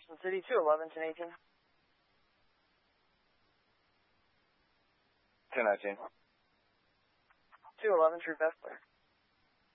Jefferson City, 211, 1018. 1019. 211, True Best Player.